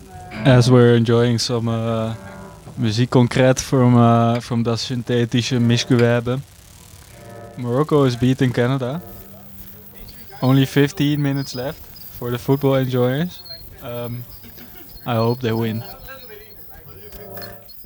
As we're enjoying some muziek concret from dat synthetische misken we hebben. Morocco is beating Canada. Only 15 minutes left for the football enjoyers. I hope they win.